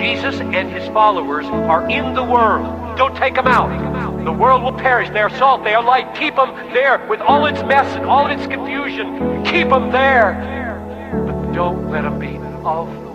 Jesus and his followers are in the world. Don't take them out. The world will perish. They are salt, they are light. Keep them there with all its mess and all its confusion. Keep them there. But don't let them be of